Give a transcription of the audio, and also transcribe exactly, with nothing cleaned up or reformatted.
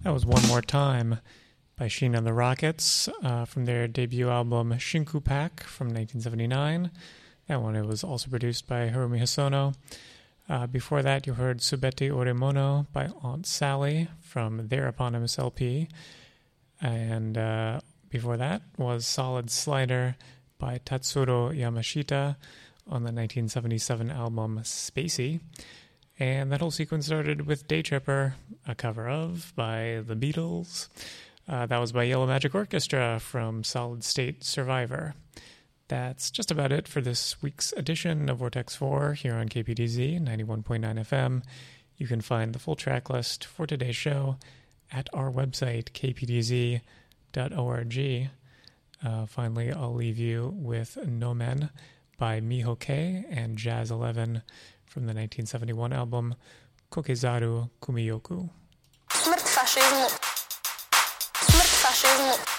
That was One More Time by Sheena and the Rockets uh, from their debut album Shinku Pack from nineteen seventy-nine. That one it was also produced by Hirumi Hosono. Uh, before that, you heard Subete Oremono by Aunt Sally from their eponymous L P. And uh, before that was Solid Slider by Tatsuro Yamashita on the nineteen seventy-seven album Spacey. And that whole sequence started with Day Tripper, a cover of by the Beatles. Uh, that was by Yellow Magic Orchestra from Solid State Survivor. That's just about it for this week's edition of Vortex four here on K P D Z ninety-one point nine F M. You can find the full track list for today's show at our website, k p d z dot org. Uh, finally, I'll leave you with Nomen by Miho K and Jazz eleven from the nineteen seventy-one album Kokezaru Kumiyoku. Smrt fašizmu. Smrt fašizmu.